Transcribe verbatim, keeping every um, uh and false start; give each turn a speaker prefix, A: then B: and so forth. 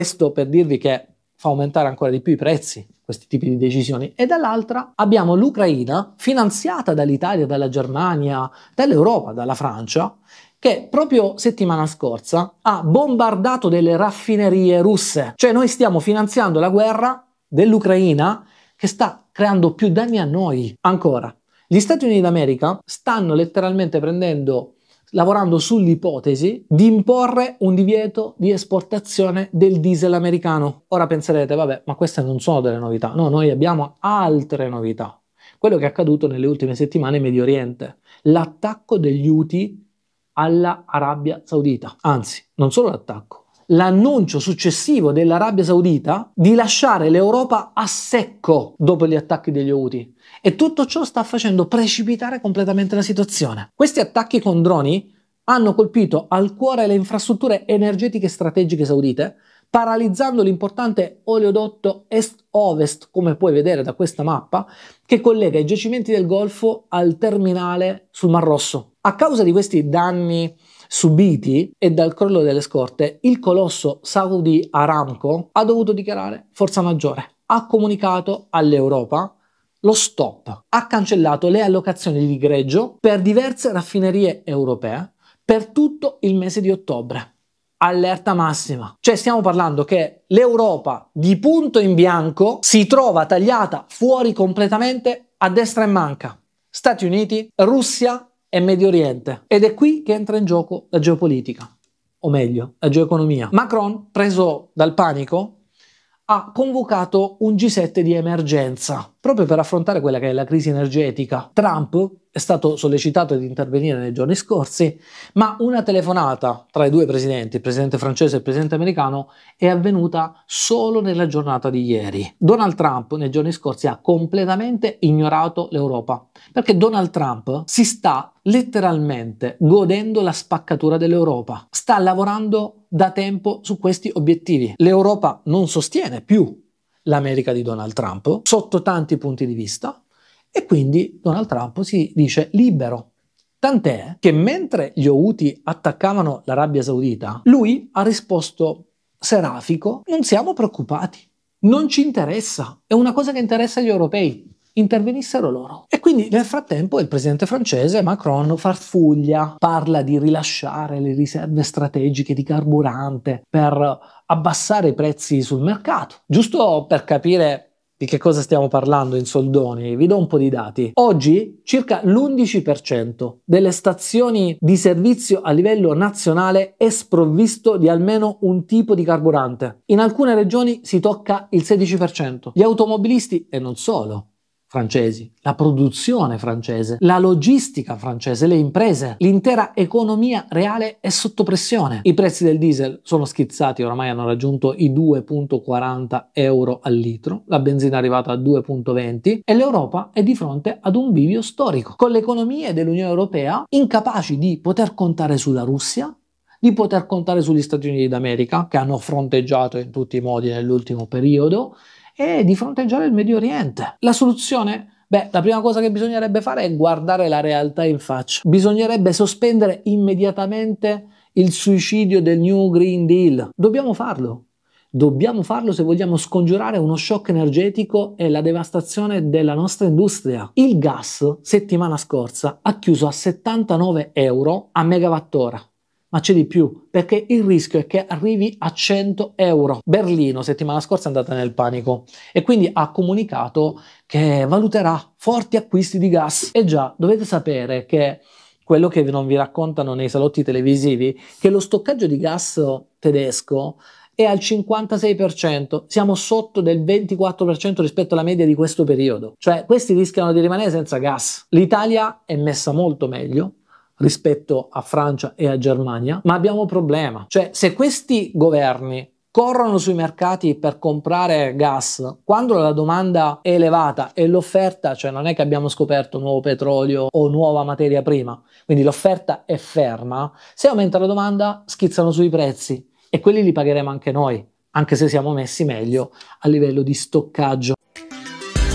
A: Questo per dirvi che fa aumentare ancora di più i prezzi, questi tipi di decisioni. E dall'altra abbiamo l'Ucraina, finanziata dall'Italia, dalla Germania, dall'Europa, dalla Francia, che proprio settimana scorsa ha bombardato delle raffinerie russe. Cioè noi stiamo finanziando la guerra dell'Ucraina che sta creando più danni a noi. Ancora, gli Stati Uniti d'America stanno letteralmente prendendo lavorando sull'ipotesi di imporre un divieto di esportazione del diesel americano. Ora penserete, vabbè, ma queste non sono delle novità. No, noi abbiamo altre novità. Quello che è accaduto nelle ultime settimane in Medio Oriente. L'attacco degli Houthi alla Arabia Saudita. Anzi, non solo l'attacco. L'annuncio successivo dell'Arabia Saudita di lasciare l'Europa a secco dopo gli attacchi degli Houthi. E tutto ciò sta facendo precipitare completamente la situazione. Questi attacchi con droni hanno colpito al cuore le infrastrutture energetiche strategiche saudite, paralizzando l'importante oleodotto est-ovest, come puoi vedere da questa mappa, che collega i giacimenti del Golfo al terminale sul Mar Rosso. A causa di questi danni subiti e dal crollo delle scorte, il colosso Saudi Aramco ha dovuto dichiarare forza maggiore. Ha comunicato all'Europa lo stop, ha cancellato le allocazioni di greggio per diverse raffinerie europee per tutto il mese di ottobre. Allerta massima. Cioè stiamo parlando che l'Europa di punto in bianco si trova tagliata fuori completamente a destra e manca. Stati Uniti, Russia e Medio Oriente. Ed è qui che entra in gioco la geopolitica, o meglio, la geoeconomia. Macron, preso dal panico, ha convocato un G sette di emergenza proprio per affrontare quella che è la crisi energetica. Trump è stato sollecitato ad intervenire nei giorni scorsi, ma una telefonata tra i due presidenti, il presidente francese e il presidente americano, è avvenuta solo nella giornata di ieri. Donald Trump nei giorni scorsi ha completamente ignorato l'Europa, perché Donald Trump si sta letteralmente godendo la spaccatura dell'Europa. Sta lavorando da tempo su questi obiettivi. L'Europa non sostiene più l'America di Donald Trump sotto tanti punti di vista e quindi Donald Trump si dice libero. Tant'è che mentre gli Houthi attaccavano l'Arabia Saudita, lui ha risposto serafico: non siamo preoccupati, non ci interessa, è una cosa che interessa agli europei, intervenissero loro. E quindi nel frattempo il presidente francese Macron farfuglia, parla di rilasciare le riserve strategiche di carburante per abbassare i prezzi sul mercato. Giusto per capire di che cosa stiamo parlando in soldoni, vi do un po' di dati. Oggi circa l'undici per cento delle stazioni di servizio a livello nazionale è sprovvisto di almeno un tipo di carburante. In alcune regioni si tocca il sedici per cento. Gli automobilisti, e non solo, francesi, la produzione francese, la logistica francese, le imprese, l'intera economia reale è sotto pressione. I prezzi del diesel sono schizzati, oramai hanno raggiunto i due virgola quaranta euro al litro, la benzina è arrivata a due virgola venti e l'Europa è di fronte ad un bivio storico, con le economie dell'Unione Europea incapaci di poter contare sulla Russia, di poter contare sugli Stati Uniti d'America, che hanno fronteggiato in tutti i modi nell'ultimo periodo, e di fronteggiare il Medio Oriente. La soluzione? Beh, la prima cosa che bisognerebbe fare è guardare la realtà in faccia. Bisognerebbe sospendere immediatamente il suicidio del New Green Deal. Dobbiamo farlo. Dobbiamo farlo se vogliamo scongiurare uno shock energetico e la devastazione della nostra industria. Il gas, settimana scorsa, ha chiuso a settantanove euro a megawattora. Ma c'è di più, perché il rischio è che arrivi a cento euro. Berlino settimana scorsa è andata nel panico e quindi ha comunicato che valuterà forti acquisti di gas. E già, dovete sapere che quello che non vi raccontano nei salotti televisivi, che lo stoccaggio di gas tedesco è al cinquantasei per cento, siamo sotto del ventiquattro per cento rispetto alla media di questo periodo. Cioè, questi rischiano di rimanere senza gas. L'Italia è messa molto meglio rispetto a Francia e a Germania, ma abbiamo un problema. Cioè, se questi governi corrono sui mercati per comprare gas quando la domanda è elevata e l'offerta, cioè non è che abbiamo scoperto nuovo petrolio o nuova materia prima, quindi l'offerta è ferma, se aumenta la domanda schizzano sui prezzi e quelli li pagheremo anche noi, anche se siamo messi meglio a livello di stoccaggio.